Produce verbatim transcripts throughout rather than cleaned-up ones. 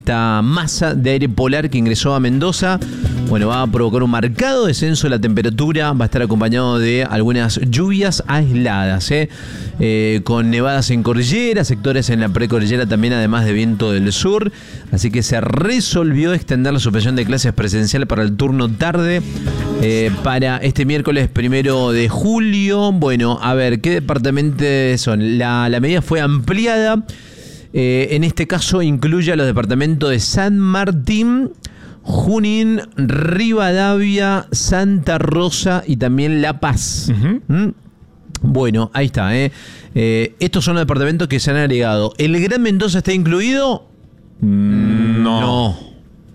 Esta masa de aire polar que ingresó a Mendoza, bueno, va a provocar un marcado descenso de la temperatura, va a estar acompañado de algunas lluvias aisladas, ¿eh? Eh, con nevadas en cordillera, sectores en la precordillera también, además de viento del sur. Así que se resolvió extender la suspensión de clases presenciales para el turno tarde, eh, para este miércoles primero de julio. Bueno, a ver, ¿qué departamentos son? La, la medida fue ampliada. Eh, en este caso incluye a los departamentos de San Martín, Junín, Rivadavia, Santa Rosa y también La Paz. Uh-huh. ¿Mm? Bueno, ahí está. ¿eh? Eh, estos son los departamentos que se han agregado. ¿El Gran Mendoza está incluido? No. No.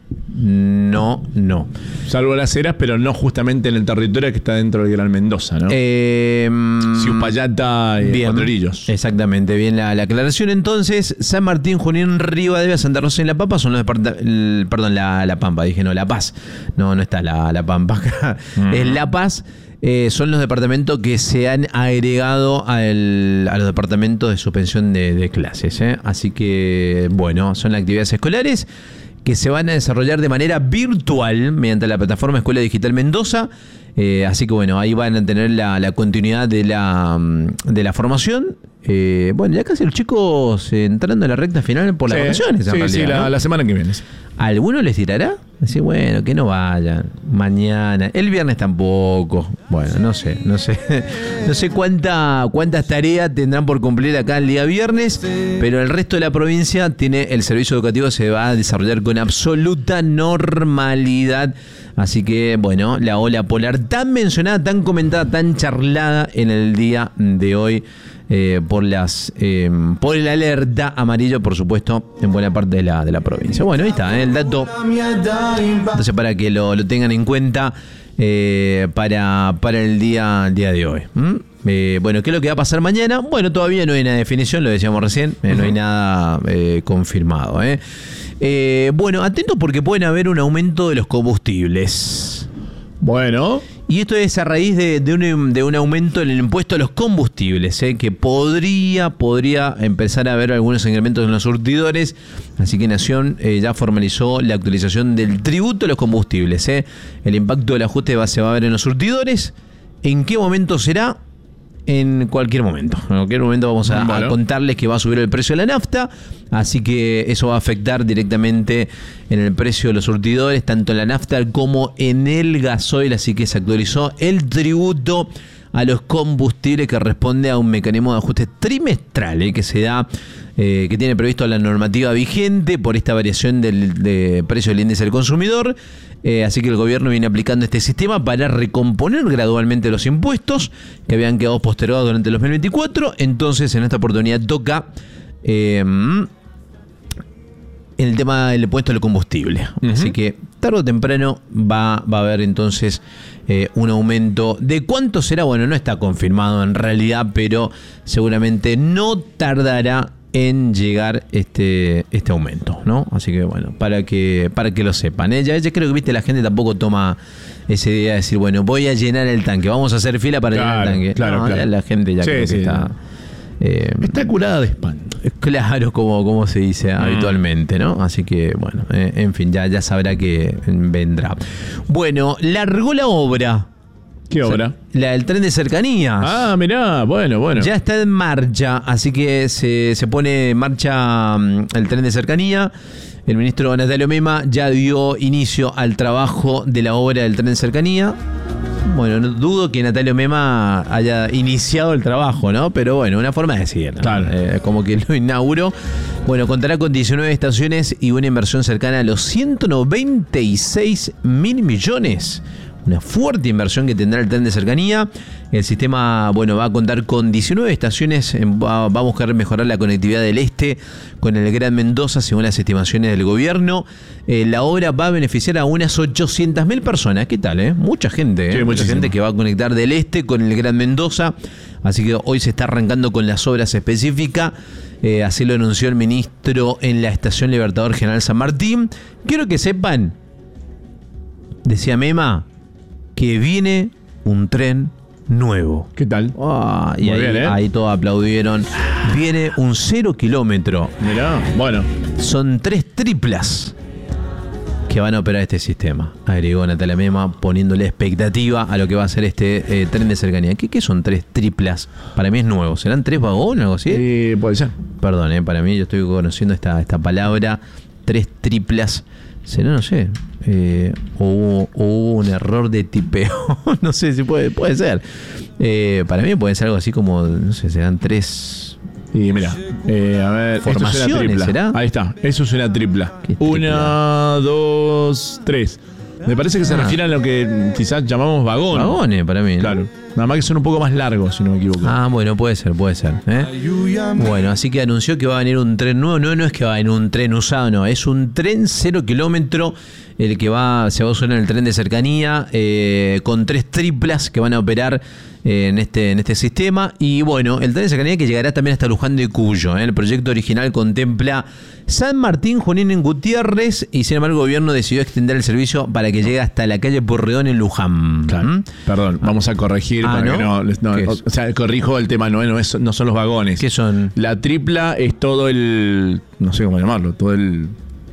No, no. Salvo Las Heras, pero no justamente en el territorio que está dentro del Gran Mendoza, ¿no? Eh, Uspallata y bien, Potrerillos. Exactamente, bien la, la aclaración. Entonces, San Martín, Junín, Rivadavia, Santa Rosa y La Pampa son los departamentos. Perdón, la, la Pampa, dije no, La Paz. No, no está la, la Pampa acá. Mm. Es La Paz. Eh, son los departamentos que se han agregado al, a los departamentos de suspensión de, de clases. ¿eh? Así que, bueno, son las actividades escolares que se van a desarrollar de manera virtual mediante la plataforma Escuela Digital Mendoza. Eh, así que bueno, ahí van a tener la, la continuidad de la, de la formación. Eh, bueno, ya casi los chicos eh, entrando en la recta final por las sí, vacaciones. Sí, en realidad, sí, la, ¿no? la semana que viene. Sí. ¿Alguno les tirará? Decir, bueno, que no vayan. Mañana. El viernes tampoco. Bueno, no sé, no sé. No sé cuánta, cuántas tareas tendrán por cumplir acá el día viernes, pero el resto de la provincia tiene el servicio educativo, se va a desarrollar con absoluta normalidad. Así que, bueno, la ola polar tan mencionada, tan comentada, tan charlada en el día de hoy. Eh, por las eh, por el alerta amarillo, por supuesto, en buena parte de la, de la provincia. Bueno, ahí está, ¿eh? el dato. Entonces, para que lo, lo tengan en cuenta eh, para, para el día, día de hoy. ¿Mm? Eh, bueno, ¿qué es lo que va a pasar mañana? Bueno, todavía no hay una definición, lo decíamos recién, eh, no hay nada eh, confirmado. ¿eh? Eh, bueno, atentos porque pueden haber un aumento de los combustibles. Bueno. Y esto es a raíz de, de, un, de un aumento en el impuesto a los combustibles, ¿eh? que podría, podría empezar a haber algunos incrementos en los surtidores. Así que Nación eh, ya formalizó la actualización del tributo a los combustibles. ¿eh? El impacto del ajuste va, se va a ver en los surtidores. ¿En qué momento será? En cualquier momento. En cualquier momento vamos a, bueno. a contarles que va a subir el precio de la nafta. Así que eso va a afectar directamente en el precio de los surtidores, tanto en la nafta como en el gasoil. Así que se actualizó el tributo a los combustibles que responde a un mecanismo de ajuste trimestral ¿eh? que se da, eh, que tiene previsto la normativa vigente por esta variación del de precio del índice del consumidor. Eh, así que el gobierno viene aplicando este sistema para recomponer gradualmente los impuestos que habían quedado postergados durante el dos mil veinticuatro. Entonces, en esta oportunidad toca eh, el tema del impuesto al combustible. Uh-huh. Así que tarde o temprano va, va a haber entonces eh, un aumento. ¿De cuánto será? Bueno, no está confirmado en realidad, pero seguramente no tardará en llegar este, este aumento, ¿no? Así que bueno, para que, para que lo sepan. ¿eh? Ya, ya creo que viste, la gente tampoco toma esa idea de decir, bueno, voy a llenar el tanque, vamos a hacer fila para claro, llenar el tanque. Claro, no, claro. La gente ya sí, creo que sí, está. Eh, está curada de espanto. Claro, como, como se dice mm. habitualmente, ¿no? Así que, bueno, eh, en fin, ya, ya sabrá que vendrá. Bueno, largó la obra. ¿Qué obra? O sea, la del tren de cercanías. Ah, mirá, bueno, bueno. Ya está en marcha, así que se, se pone en marcha um, el tren de cercanía. El ministro Natalio Mema ya dio inicio al trabajo de la obra del tren de cercanía. Bueno, no dudo que Natalio Mema haya iniciado el trabajo, ¿no? Pero bueno, una forma de decir, ¿no? Claro. Eh, como que lo inauguró. Bueno, contará con diecinueve estaciones y una inversión cercana a los ciento noventa y seis mil millones. Una fuerte inversión que tendrá el tren de cercanía. El sistema, bueno, va a contar con diecinueve estaciones. Va, va a buscar mejorar la conectividad del este con el Gran Mendoza, según las estimaciones del gobierno. Eh, la obra va a beneficiar a unas ochocientas mil personas. ¿Qué tal, eh? Mucha gente, eh? Sí, mucha gente que va a conectar del este con el Gran Mendoza. Así que hoy se está arrancando con las obras específicas. Eh, así lo anunció el ministro en la estación Libertador General San Martín. Quiero que sepan, decía Mema, que viene un tren nuevo. ¿Qué tal? Ah, y Muy ahí, bien, ¿eh? ahí todos aplaudieron. Viene un cero kilómetro. Mirá, bueno. Son tres triplas que van a operar este sistema. Agregó Natalia Mema poniéndole expectativa a lo que va a ser este eh, tren de cercanía. ¿Qué, ¿Qué son tres triplas? Para mí es nuevo. ¿Serán tres vagones o algo así? Eh, puede ser. Perdón, eh, para mí yo estoy conociendo esta, esta palabra. Tres triplas. ¿Será? No sé. Eh, o, hubo, o hubo un error de tipeo. No sé si puede, puede ser. Eh, para mí puede ser algo así como, no sé, serán tres... Y mira, eh, a ver, esto es una Formaciones, tripla. ¿será? Ahí está, eso es una tripla. ¿Qué tripla? Una, dos, tres. Me parece que se Ah. refiere a lo que quizás llamamos vagón. Vagones para mí, ¿no? Claro. Nada más que son un poco más largos, si no me equivoco. Ah, bueno, puede ser, puede ser. ¿eh? Bueno, así que anunció que va a venir un tren nuevo. No, no es que va a venir un tren usado, no. Es un tren cero kilómetro, el que va, se va a usar en el tren de cercanía, eh, con tres triplas que van a operar eh, en, este, en este sistema. Y bueno, el tren de cercanía que llegará también hasta Luján de Cuyo. ¿eh? El proyecto original contempla San Martín, Junín en Gutiérrez, y sin embargo el gobierno decidió extender el servicio para que llegue hasta la calle Porredón en Luján. Claro. ¿Mm? Perdón, vamos a corregir Ah, para ¿no? que no, no- ¿Qué o, es? o sea, corrijo el tema, no, no, es- no son los vagones. ¿Qué son? La tripla es todo el, no sé cómo llamarlo, todo el,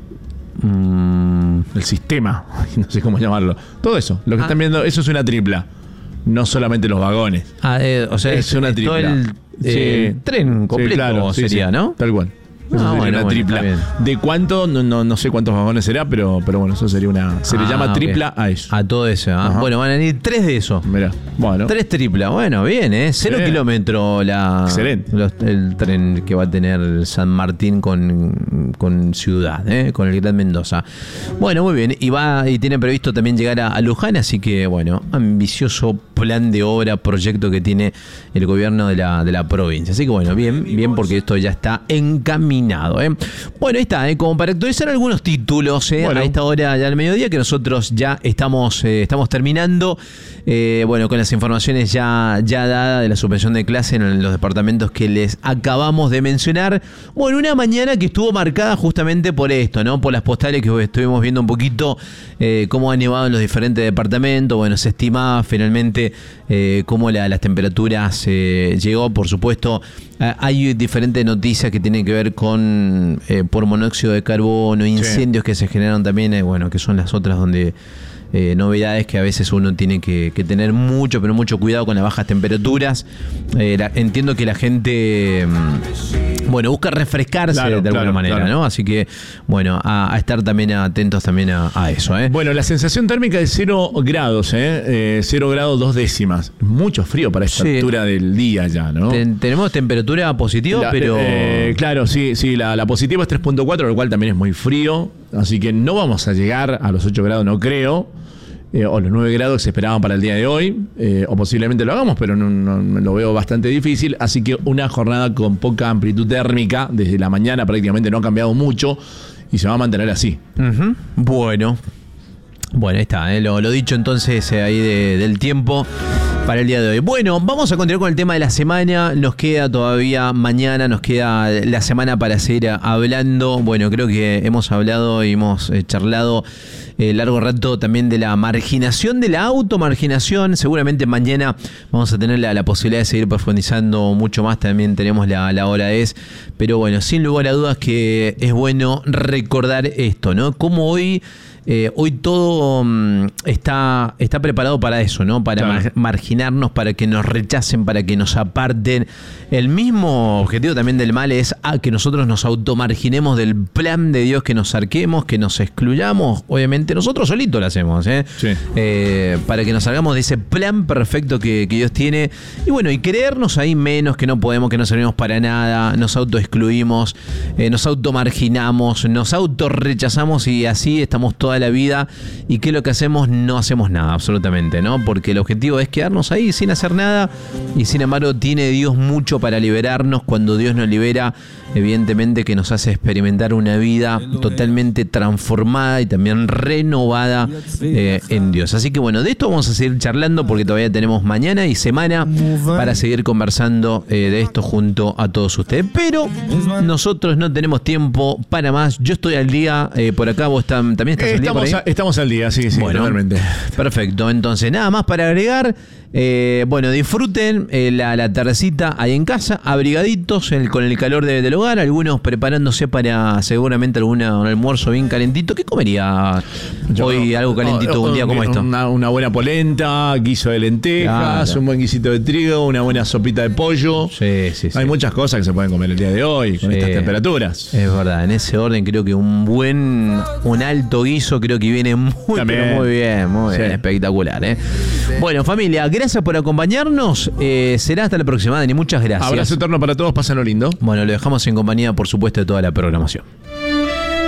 Mm, el sistema, no sé cómo llamarlo. Todo eso, lo que Ah. están viendo, eso es una tripla. No solamente los vagones. ah, eh, o sea, Es una todo tripla. el eh, Sí. tren completo Sí, claro, sí, sería, sí. ¿no? Tal cual. Eso Ah, sería bueno, una bueno, tripla. está bien. ¿De cuánto? No, no, no sé cuántos vagones será, pero, pero bueno, eso sería una. Se le Ah, llama ok. tripla a eso. A todo eso. ¿ah? Ajá. Bueno, van a venir tres de esos. Mirá. Bueno. Tres triplas. Bueno, bien, ¿eh? Cero Bien. kilómetros la, Excelente. los- el tren que va a tener San Martín con, con Ciudad, ¿eh? Con el Gran Mendoza. Bueno, muy bien. Y va y tiene previsto también llegar a, a Luján, así que, bueno, ambicioso plan de obra, proyecto que tiene el gobierno de la, de la provincia. Así que, bueno, bien, bien, porque esto ya está encaminado, ¿eh? Bueno, ahí está, ¿eh? Como para actualizar algunos títulos, ¿eh? Bueno. A esta hora ya al mediodía, que nosotros ya estamos, eh, estamos terminando, eh, bueno, con las informaciones ya, ya dadas de la suspensión de clase en los departamentos que les acabamos de mencionar. Bueno, una mañana que estuvo marcada justamente por esto, ¿no? Por las postales que estuvimos viendo un poquito eh, cómo ha nevado en los diferentes departamentos. Bueno, se estimaba finalmente eh, cómo la- las temperaturas eh, llegó, por supuesto. Eh, hay diferentes noticias que tienen que ver con eh, por monóxido de carbono, incendios que se generaron también, eh, bueno, que son las otras donde eh, novedades que a veces uno tiene que, que tener mucho, pero mucho cuidado con las bajas temperaturas. Eh, la- entiendo que la gente, mm, bueno, busca refrescarse Claro, de alguna claro, manera, claro. ¿no? Así que, bueno, a, a estar también atentos también a, a eso, ¿eh? Bueno, la sensación térmica es cero grados, ¿eh? Eh, cero grados dos décimas. Mucho frío para esta Sí. altura del día ya, ¿no? Ten- tenemos temperatura positiva, La- pero... eh, claro, sí, sí, la, la positiva es tres punto cuatro, lo cual también es muy frío. Así que no vamos a llegar a los ocho grados, no creo. Eh, o los nueve grados que se esperaban para el día de hoy. Eh, o posiblemente lo hagamos, pero no, no- lo veo bastante difícil. Así que una jornada con poca amplitud térmica. Desde la mañana prácticamente no ha cambiado mucho. Y se va a mantener así. Ujú. Bueno, bueno, ahí está, ¿eh? lo, lo dicho entonces eh, ahí de- del tiempo para el día de hoy. Bueno, vamos a continuar con el tema de la semana. Nos queda todavía mañana, nos queda la semana para seguir hablando. Bueno, creo que hemos hablado y hemos eh, charlado eh, largo rato también de la marginación, de la automarginación. Seguramente mañana vamos a tener la, la posibilidad de seguir profundizando mucho más. También tenemos la, la hora es. Pero bueno, sin lugar a dudas que es bueno recordar esto, ¿no? Como hoy... Eh, hoy todo mm, está, está preparado para eso, ¿no? Para Claro. mar- marginarnos, para que nos rechacen, para que nos aparten. El mismo objetivo también del mal es ah, que nosotros nos automarginemos del plan de Dios, que nos arquemos, que nos excluyamos. Obviamente nosotros solitos lo hacemos, ¿eh? Sí. Eh, para que nos salgamos de ese plan perfecto que, que Dios tiene. Y bueno, y creernos ahí menos, que no podemos, que no servimos para nada, nos autoexcluimos, eh, nos automarginamos, nos autorrechazamos y así estamos toda la vida. ¿Y qué es lo que hacemos? No hacemos nada, absolutamente, ¿no? Porque el objetivo es quedarnos ahí sin hacer nada, y sin embargo tiene Dios mucho para liberarnos. Cuando Dios nos libera, evidentemente que nos hace experimentar una vida totalmente transformada y también renovada eh, en Dios. Así que bueno, de esto vamos a seguir charlando, porque todavía tenemos mañana y semana para seguir conversando eh, de esto junto a todos ustedes. Pero nosotros no tenemos tiempo para más. Yo estoy al día, eh, por acá vos tam- también estás al día por Estamos, ahí. a- estamos al día, sí, sí, Bueno, totalmente. perfecto. Entonces, nada más para agregar. Eh, bueno, disfruten eh, la, la tardecita ahí en casa, abrigaditos el, con el calor de, del hogar, algunos preparándose para seguramente alguna, un almuerzo bien calentito. ¿Qué comería Yo, hoy algo calentito oh, oh, un día como esto? Una, una buena polenta, guiso de lentejas, claro. un buen guisito de trigo, una buena sopita de pollo. Sí, sí, sí. Hay muchas cosas que se pueden comer el día de hoy con sí, estas temperaturas. Es verdad, en ese orden creo que un buen, un alto guiso creo que viene muy, pero muy bien, muy sí. bien, espectacular. ¿eh? Bueno, familia, gracias por acompañarnos. Eh, será hasta la próxima, Dani. Muchas gracias. Abrazo eterno para todos, pásenlo lindo. Bueno, lo dejamos en compañía, por supuesto, de toda la programación.